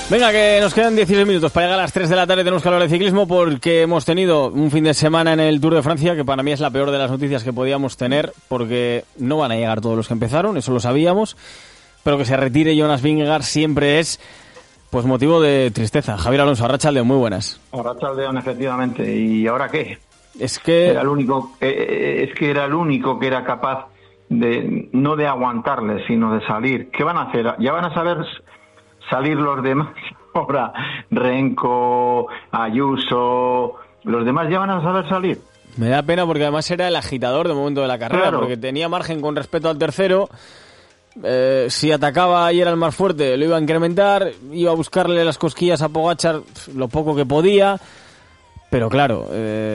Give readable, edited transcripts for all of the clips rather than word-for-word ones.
Venga, que nos quedan 16 minutos para llegar a las 3 de la tarde. Tenemos que hablar de ciclismo porque hemos tenido un fin de semana en el Tour de Francia que para mí es la peor de las noticias que podíamos tener, porque no van a llegar todos los que empezaron, eso lo sabíamos, pero que se retire Jonas Vingegaard siempre es pues motivo de tristeza. Javier Alonso, arratsaldeon, muy buenas. Arratsaldeon, efectivamente. ¿Y ahora qué? Es que era el único que era capaz de no de aguantarle, sino de salir. ¿Qué van a hacer? Ya van a saber salir los demás. Ahora Renko, Ayuso, los demás ya van a saber salir. Me da pena porque además era el agitador de momento de la carrera, claro, porque tenía margen con respecto al tercero. Si atacaba y era el más fuerte, lo iba a incrementar, iba a buscarle las cosquillas a Pogačar lo poco que podía, pero claro,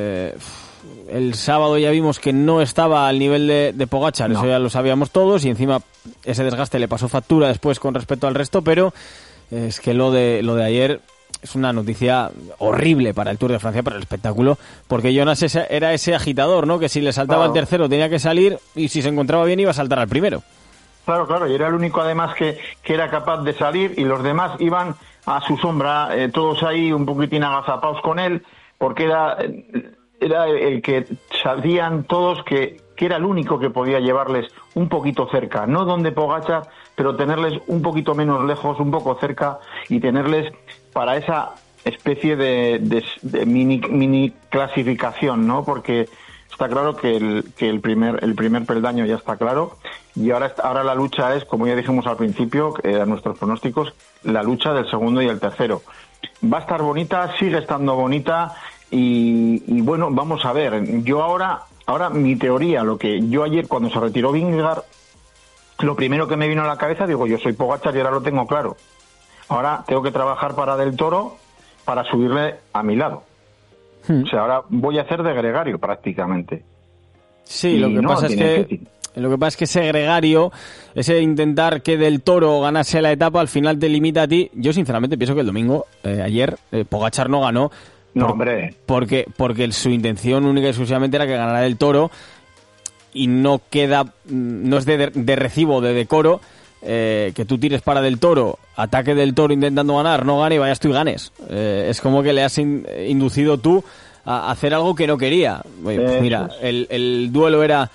el sábado ya vimos que no estaba al nivel de Pogačar, no. Eso ya lo sabíamos todos, y encima ese desgaste le pasó factura después con respecto al resto, pero es que lo de ayer es una noticia horrible para el Tour de Francia, para el espectáculo, porque Jonas era ese agitador, ¿no? Que si le saltaba al tercero tenía que salir, y si se encontraba bien iba a saltar al primero. Claro, y era el único además que era capaz de salir, y los demás iban a su sombra, todos ahí un poquitín agazapados con él, porque era el que sabían todos que era el único que podía llevarles un poquito cerca, no donde Pogačar, pero tenerles un poquito menos lejos, un poco cerca, y tenerles para esa especie de mini clasificación, ¿no? Porque está claro que el primer peldaño ya está claro, y ahora la lucha es, como ya dijimos al principio, a nuestros pronósticos, la lucha del segundo y el tercero. Va a estar bonita, sigue estando bonita, y bueno, vamos a ver. Yo ahora mi teoría, lo que yo ayer cuando se retiró Vingegaard, lo primero que me vino a la cabeza, digo, yo soy Pogačar y ahora lo tengo claro. Ahora tengo que trabajar para Del Toro para subirle a mi lado. O sea, ahora voy a hacer de gregario prácticamente. Sí, lo que pasa es que ese gregario, ese intentar que Del Toro ganase la etapa, al final te limita a ti. Yo sinceramente pienso que el domingo, ayer, Pogačar no ganó. Hombre. Porque su intención única y exclusivamente era que ganara Del Toro, y no es de recibo, de decoro, que tú tires para Del Toro, ataque Del Toro intentando ganar, no gane y vayas tú y ganes. Es como que le has inducido tú a hacer algo que no quería. Pues mira, el duelo era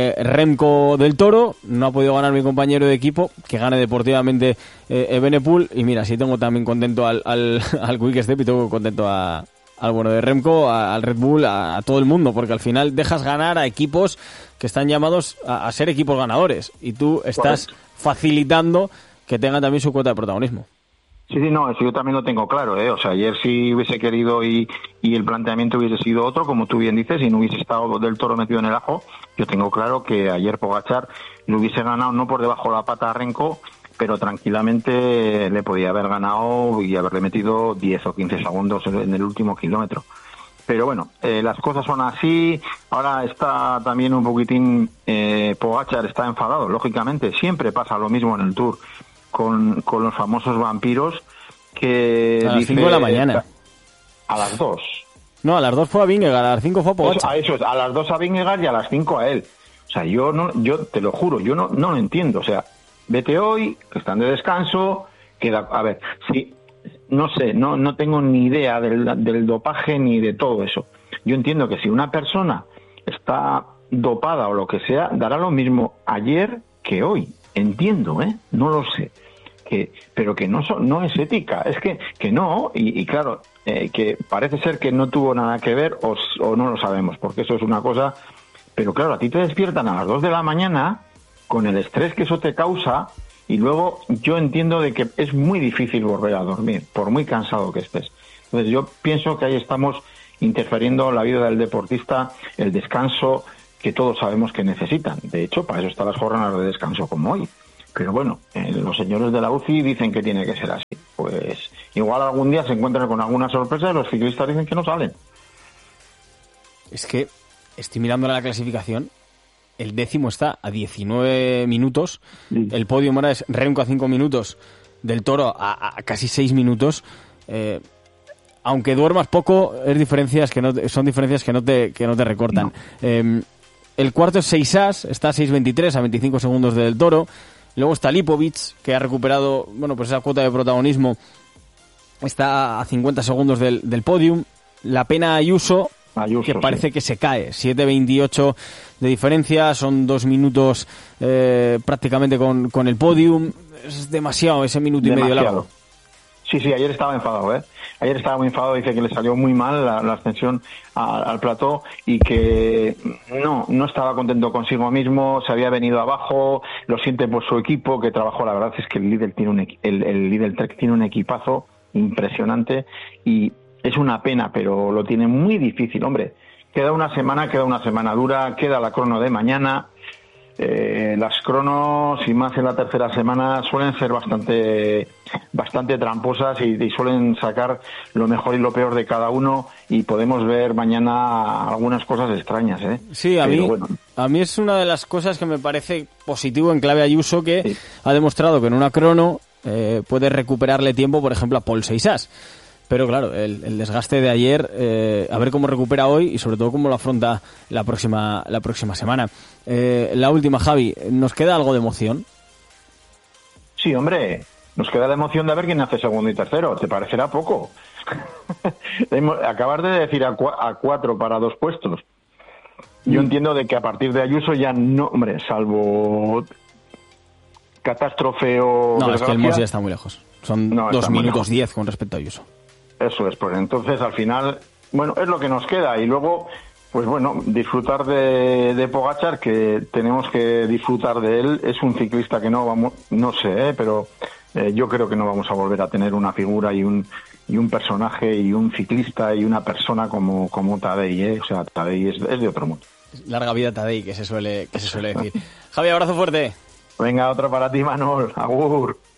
Remco Del Toro, no ha podido ganar mi compañero de equipo, que gane deportivamente Evenepoel, y mira, sí tengo también contento al Quick Step, y tengo contento al bueno de Remco, al Red Bull, a todo el mundo, porque al final dejas ganar a equipos que están llamados a ser equipos ganadores, y tú estás facilitando que tengan también su cuota de protagonismo. Sí, no, eso yo también lo tengo claro, ¿eh? O sea, ayer sí hubiese querido y el planteamiento hubiese sido otro, como tú bien dices, y no hubiese estado Del Toro metido en el ajo. Yo tengo claro que ayer Pogačar le hubiese ganado, no por debajo de la pata a Renko, pero tranquilamente le podía haber ganado y haberle metido 10 o 15 segundos en el último kilómetro. Pero bueno, las cosas son así. Ahora está también un poquitín, Pogačar está enfadado, lógicamente. Siempre pasa lo mismo en el Tour con los famosos vampiros que... A las 5 de la mañana. A las 2. No, a las 2 fue a Vingegaard, a las 5 fue a Pogačar. Eso es, a las 2 a Vingegaard y a las 5 a él. O sea, yo te lo juro, yo no lo entiendo. O sea, vete hoy, que están de descanso, a ver, sí, no sé, no tengo ni idea del dopaje ni de todo eso. Yo entiendo que si una persona está dopada o lo que sea, dará lo mismo ayer que hoy. Entiendo, no lo sé. Pero que no es ética, es que no, y claro, que parece ser que no tuvo nada que ver o no lo sabemos, porque eso es una cosa, pero claro, a ti te despiertan a las 2 de la mañana con el estrés que eso te causa, y luego yo entiendo de que es muy difícil volver a dormir, por muy cansado que estés. Entonces yo pienso que ahí estamos interfiriendo la vida del deportista, el descanso que todos sabemos que necesitan. De hecho, para eso están las jornadas de descanso como hoy. Pero bueno, los señores de la UCI dicen que tiene que ser así. Pues igual algún día se encuentran con alguna sorpresa y los ciclistas dicen que no salen. Es que estoy mirando la clasificación. El 10º está a 19 minutos. Sí. El podio ahora es Remco a 5 minutos. Del Toro a casi 6 minutos. Aunque duermas poco, son diferencias que no te recortan. No. El cuarto es Seisas, está a 6.23, a 25 segundos de Del Toro. Luego está Lipovic, que ha recuperado, pues esa cuota de protagonismo está a 50 segundos del podium. La pena Ayuso, que parece sí, que se cae. 7:28 de diferencia, son 2 minutos prácticamente con el podium. Es demasiado ese minuto y medio largo. Sí, ayer estaba enfadado, Ayer estaba muy enfadado, dice que le salió muy mal la ascensión al plató y que no estaba contento consigo mismo, se había venido abajo, lo siente por su equipo, que trabajó, la verdad es que el Lidl Trek tiene un equipazo impresionante y es una pena, pero lo tiene muy difícil, hombre. Queda una semana dura, queda la crono de mañana. Las cronos, y más en la tercera semana, suelen ser bastante tramposas y suelen sacar lo mejor y lo peor de cada uno, y podemos ver mañana algunas cosas extrañas, Sí, a mí es una de las cosas que me parece positivo en clave Ayuso, que sí, ha demostrado que en una crono puede recuperarle tiempo, por ejemplo, a Paul Seixas. Pero claro, el desgaste de ayer, a ver cómo recupera hoy y sobre todo cómo lo afronta la próxima semana. La última, Javi, ¿nos queda algo de emoción? Sí, hombre, nos queda la emoción de ver quién hace segundo y tercero. ¿Te parecerá poco? Acabas de decir a 4 para 2 puestos. Yo entiendo de que a partir de Ayuso ya no, hombre, salvo catástrofe o no, desgracia, es que el Mos ya está muy lejos. Son 2 minutos 10 con respecto a Ayuso. Eso es, pues entonces al final, bueno, es lo que nos queda. Y luego, pues bueno, disfrutar de Pogačar, que tenemos que disfrutar de él. Es un ciclista que no sé, pero yo creo que no vamos a volver a tener una figura y un personaje y un ciclista y una persona como Tadej, O sea, Tadej es de otro mundo. Larga vida Tadej, que se suele decir. Javi, abrazo fuerte. Venga, otro para ti, Manol. Agur.